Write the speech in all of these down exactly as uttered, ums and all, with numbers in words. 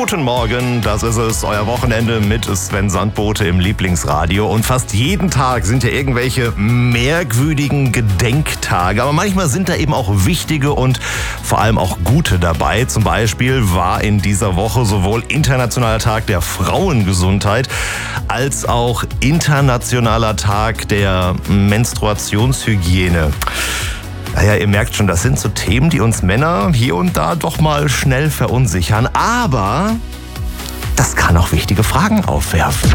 Guten Morgen, das ist es, euer Wochenende mit Sven Sandbote im Lieblingsradio. Und fast jeden Tag sind ja irgendwelche merkwürdigen Gedenktage. Aber manchmal sind da eben auch wichtige und vor allem auch gute dabei. Zum Beispiel war in dieser Woche sowohl Internationaler Tag der Frauengesundheit als auch Internationaler Tag der Menstruationshygiene. Naja, ihr merkt schon, das sind so Themen, die uns Männer hier und da doch mal schnell verunsichern. Aber das kann auch wichtige Fragen aufwerfen.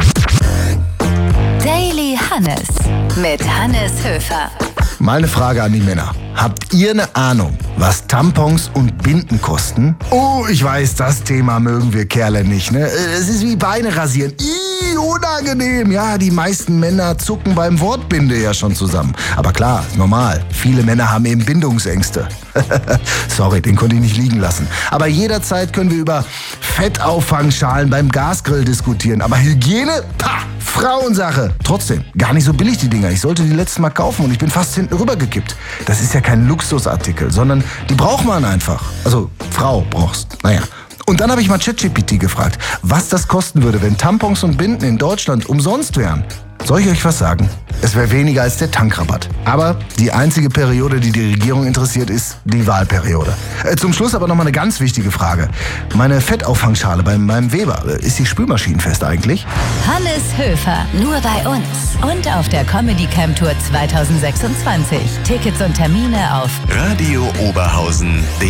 Daily Hannes mit Hannes Höfer. Mal eine Frage an die Männer. Habt ihr eine Ahnung, was Tampons und Binden kosten? Oh, ich weiß, das Thema mögen wir Kerle nicht, ne? Es ist wie Beine rasieren. Ih, unangenehm. Ja, die meisten Männer zucken beim Wort Binde ja schon zusammen. Aber klar, ist normal. Viele Männer haben eben Bindungsängste. Sorry, den konnte ich nicht liegen lassen. Aber jederzeit können wir über Fettauffangschalen beim Gasgrill diskutieren. Aber Hygiene? Pah! Frauensache. Trotzdem, gar nicht so billig die Dinger. Ich sollte die letztes Mal kaufen und ich bin fast hinten rübergekippt. Das ist ja kein Luxusartikel, sondern die braucht man einfach. Also, Frau brauchst. Naja. Und dann habe ich mal ChatGPT gefragt, was das kosten würde, wenn Tampons und Binden in Deutschland umsonst wären. Soll ich euch was sagen? Es wäre weniger als der Tankrabatt. Aber die einzige Periode, die die Regierung interessiert, ist die Wahlperiode. Äh, zum Schluss aber nochmal eine ganz wichtige Frage. Meine Fettauffangschale beim, beim Weber, ist die spülmaschinenfest eigentlich? Hannes Höfer, nur bei uns. Und auf der Comedy Camp Tour zwanzig sechsundzwanzig. Tickets und Termine auf radio oberhausen punkt de